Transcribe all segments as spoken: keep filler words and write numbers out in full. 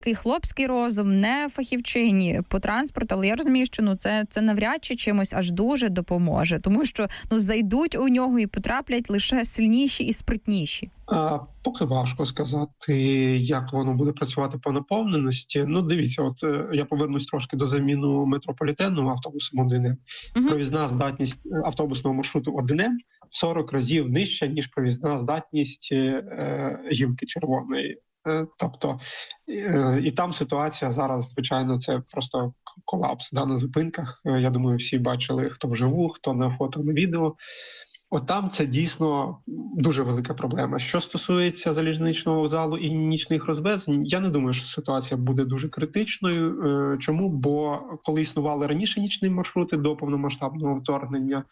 такий хлопський розум, не фахівчині по транспорту, але я розумію, що ну це, це навряд чи чимось аж дуже допоможе, тому що ну зайдуть у нього і потраплять лише сильніші і спритніші. А, поки важко сказати, як воно буде працювати по наповненості. Ну, дивіться, от я повернусь трошки до заміну метрополітену автобусом один ем. Uh-huh. Провізна здатність автобусного маршруту один ем в сорок разів нижча, ніж провізна здатність е, гілки червоної. Е, тобто, е, і там ситуація зараз, звичайно, це просто колапс да, на зупинках. Е, я думаю, всі бачили, хто вживу, хто на фото, на відео. От там це дійсно дуже велика проблема. Що стосується залізничного вокзалу і нічних розвезень, я не думаю, що ситуація буде дуже критичною. Чому? Бо коли існували раніше нічні маршрути до повномасштабного вторгнення,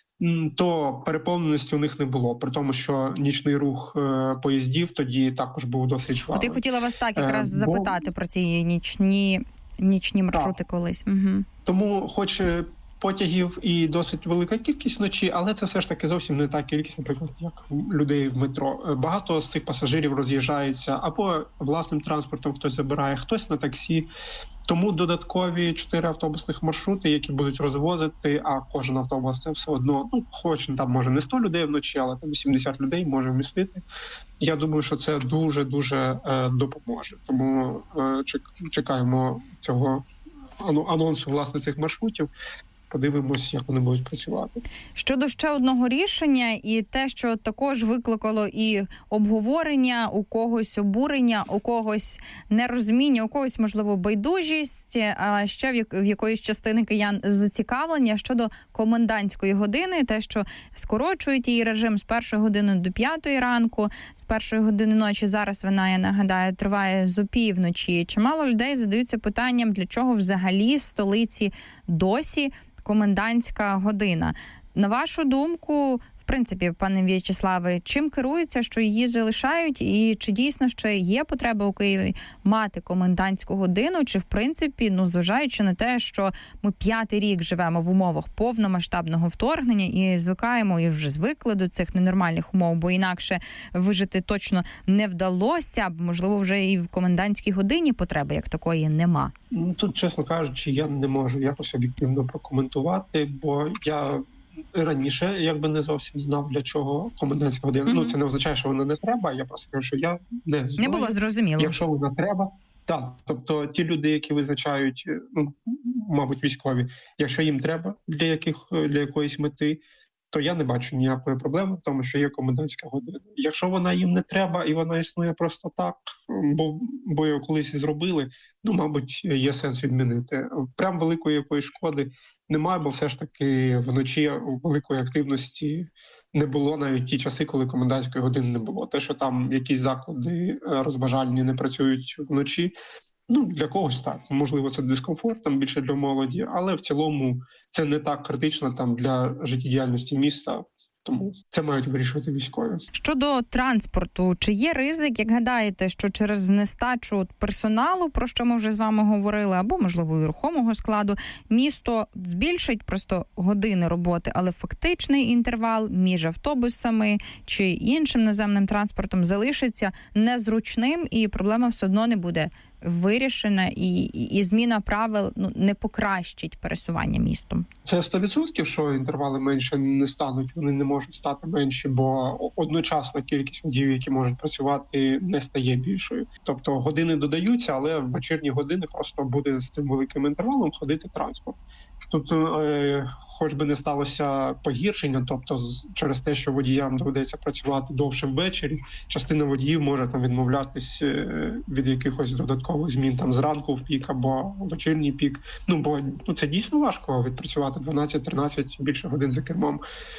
то переповненості у них не було. При тому, що нічний рух поїздів тоді також був досить швидкий. От я хотіла вас так якраз Бо... запитати про ці нічні, нічні маршрути так. колись. Угу. Тому хоч... потягів і досить велика кількість вночі, але це все ж таки зовсім не та кількість, наприклад, як людей в метро. Багато з цих пасажирів роз'їжджаються або власним транспортом хтось забирає, хтось на таксі. Тому додаткові чотири автобусних маршрути, які будуть розвозити, а кожен автобус це все одно, ну, хоч там може не сто людей вночі, але там вісімдесят людей може вмістити. Я думаю, що це дуже-дуже е, допоможе. Тому е, чекаємо цього анонсу, власне, цих маршрутів. Подивимось, як вони будуть працювати. Щодо ще одного рішення, і те, що також викликало і обговорення, у когось обурення, у когось нерозуміння, у когось, можливо, байдужість, а ще в якоїсь частини киян зацікавлення щодо комендантської години, те, що скорочують її режим з першої години до п'ятої ранку, з першої години ночі, зараз вона, я нагадаю, триває з опівночі. Чимало людей задаються питанням, для чого взагалі столиці досі комендантська година. На вашу думку, в принципі, пане В'ячеславе, чим керуються, що її залишають, і чи дійсно ще є потреба у Києві мати комендантську годину, чи в принципі, ну, зважаючи на те, що ми п'ятий рік живемо в умовах повномасштабного вторгнення і звикаємо, і вже звикли до цих ненормальних умов, бо інакше вижити точно не вдалося, бо, можливо, вже і в комендантській годині потреби як такої нема. Ну, тут, чесно кажучи, я не можу якось об'єктивно прокоментувати, бо я раніше якби не зовсім знав, для чого комендантська година. Mm-hmm. Ну, це не означає, що вона не треба, я просто кажу, що я не знаю. Не було зрозуміло. Якщо вона треба, так. Тобто ті люди, які визначають, ну, мабуть, військові, якщо їм треба для яких для якоїсь мети, то я не бачу ніякої проблеми в тому, що є комендантська година. Якщо вона їм не треба і вона існує просто так, бо, бо його колись зробили, ну, мабуть, є сенс відмінити. Прям великої якоїсь шкоди немає, бо все ж таки вночі великої активності не було навіть ті часи, коли комендантської години не було. Те, що там якісь заклади розважальні не працюють вночі, ну, для когось так. Можливо, це дискомфорт, там більше для молоді, але в цілому це не так критично там для життєдіяльності міста. Тому це мають вирішувати військові. Щодо транспорту, чи є ризик, як гадаєте, що через нестачу персоналу, про що ми вже з вами говорили, або, можливо, і рухомого складу, місто збільшить просто години роботи, але фактичний інтервал між автобусами чи іншим наземним транспортом залишиться незручним, і проблема все одно не буде вирішена, і, і, і зміна правил, ну, не покращить пересування містом? Це сто відсотків, що інтервали менше не стануть, вони не можуть стати менші, бо одночасно кількість водіїв, які можуть працювати, не стає більшою. Тобто години додаються, але в вечірні години просто буде з цим великим інтервалом ходити транспорт. Тут е, хоч би не сталося погіршення, тобто через те, що водіям доведеться працювати довше ввечері, частина водіїв може там відмовлятись е, від якихось додаткових змін там зранку в пік або в вечірній пік. Ну, бо ну, це дійсно важко відпрацювати дванадцять-тринадцять більше годин за кермом.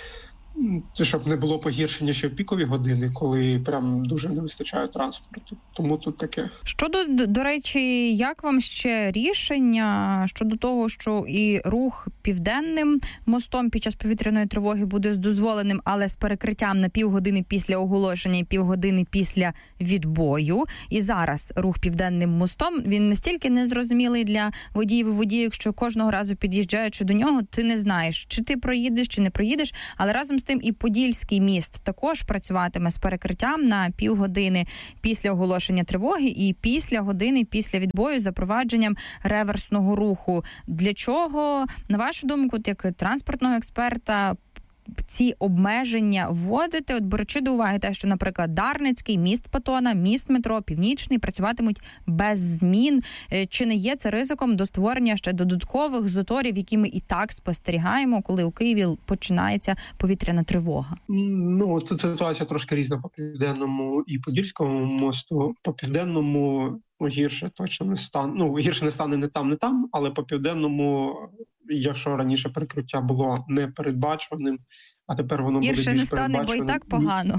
Щоб не було погіршення ще в пікові години, коли прям дуже не вистачає транспорту. Тому тут таке. Щодо, до речі, як вам ще рішення щодо того, що і рух південним мостом під час повітряної тривоги буде дозволеним, але з перекриттям на півгодини після оголошення і півгодини після відбою. І зараз рух південним мостом, він настільки незрозумілий для водіїв і водіїв, що кожного разу під'їжджаючи до нього, ти не знаєш, чи ти проїдеш, чи не проїдеш, але разом з з тим, і Подільський міст також працюватиме з перекриттям на півгодини після оголошення тривоги і після години після відбою з запровадженням реверсного руху. Для чого, на вашу думку, як транспортного експерта, ці обмеження вводити, от беручи до уваги те, що, наприклад, Дарницький, міст Патона, міст метро, Північний працюватимуть без змін. Чи не є це ризиком до створення ще додаткових заторів, які ми і так спостерігаємо, коли у Києві починається повітряна тривога? Ну, тут ситуація трошки різна по Південному і Подільському мосту. По Південному гірше точно не стане. Ну, гірше не стане не там, не там, але по Південному, якщо раніше перекриття було непередбачуваним, а тепер воно буде більш передбачуваним. Гірше не стане, бо і так погано.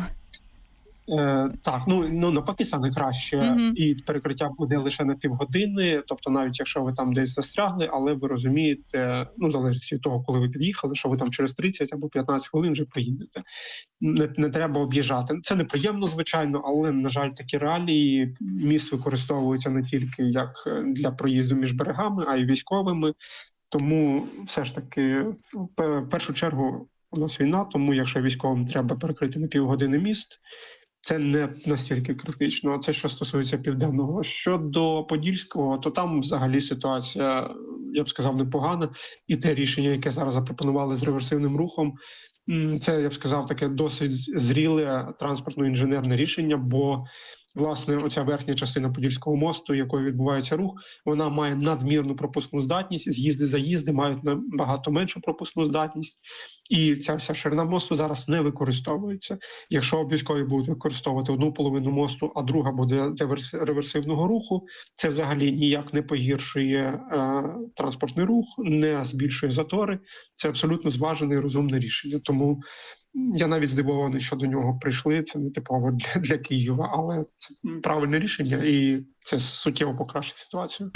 Е, так, ну, ну навпаки стане краще, uh-huh. і перекриття буде лише на півгодини, тобто навіть якщо ви там десь застрягли, але ви розумієте, ну залежить від того, коли ви під'їхали, що ви там через тридцять або п'ятнадцять хвилин вже поїдете. Не, не треба об'їжджати. Це неприємно, звичайно, але, на жаль, такі реалії. Міст використовується не тільки як для проїзду між берегами, а й військовими. Тому все ж таки, в першу чергу, у нас війна, тому якщо військовим треба перекрити на півгодини міст, це не настільки критично. Це що стосується Південного. Щодо Подільського, то там взагалі ситуація, я б сказав, непогана. І те рішення, яке зараз запропонували з реверсивним рухом, це, я б сказав, таке досить зріле транспортно-інженерне рішення, бо власне, оця верхня частина Подільського мосту, якою відбувається рух, вона має надмірну пропускну здатність, з'їзди-заїзди мають набагато меншу пропускну здатність, і ця вся ширина мосту зараз не використовується. Якщо військові будуть використовувати одну половину мосту, а друга буде для реверсивного руху, це взагалі ніяк не погіршує е, транспортний рух, не збільшує затори. Це абсолютно зважене і розумне рішення. Тому я навіть здивований, що до нього прийшли. Це не типово для, для Києва, але це правильне рішення і це суттєво покращить ситуацію.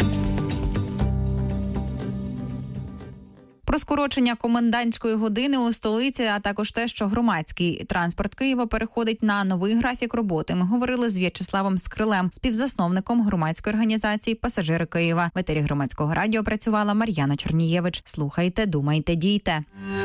Про скорочення комендантської години у столиці, а також те, що громадський транспорт Києва переходить на новий графік роботи. Ми говорили з В'ячеславом Скрилем, співзасновником громадської організації «Пасажири Києва». В етері Громадського радіо працювала Мар'яна Чорнієвич. Слухайте, думайте, дійте.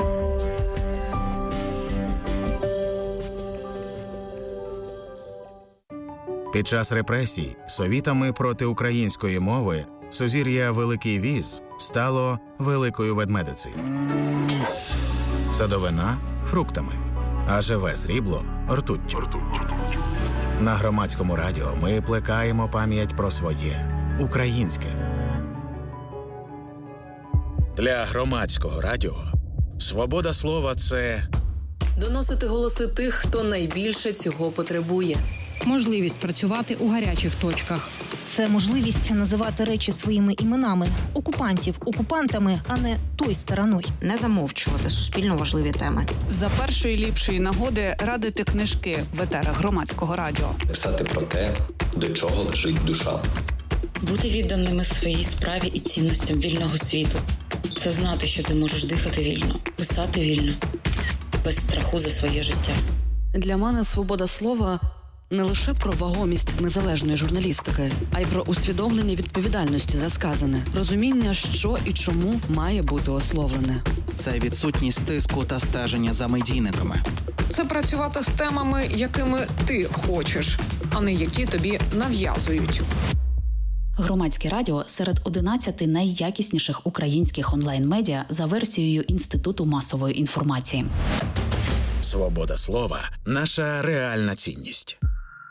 Під час репресій совітами проти української мови сузір'я Великий Віз стало Великою Ведмедицею. Садовина – фруктами, а живе срібло – ртуттю. На Громадському радіо ми плекаємо пам'ять про своє – українське. Для Громадського радіо свобода слова – це доносити голоси тих, хто найбільше цього потребує. Можливість працювати у гарячих точках. Це можливість називати речі своїми іменами. Окупантів окупантами, а не той стороною. Не замовчувати суспільно важливі теми. За першої ліпшої нагоди радити книжки в етерах Громадського радіо. Писати про те, до чого лежить душа. Бути відданими своїй справі і цінностям вільного світу. Це знати, що ти можеш дихати вільно, писати вільно, без страху за своє життя. Для мене свобода слова – не лише про вагомість незалежної журналістики, а й про усвідомлення відповідальності за сказане, розуміння, що і чому має бути ословлене. Це відсутність тиску та стеження за медійниками. Це працювати з темами, якими ти хочеш, а не які тобі нав'язують. Громадське радіо серед одинадцяти найякісніших українських онлайн-медіа за версією Інституту масової інформації. свобода слова – наша реальна цінність.